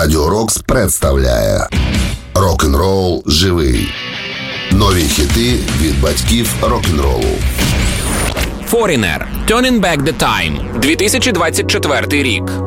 Радіо Рокс представляє Рок-н-рол живий. Нові хіти від батьків рок-н-ролу. Foreigner. Turning Back the Time. 2024 рік.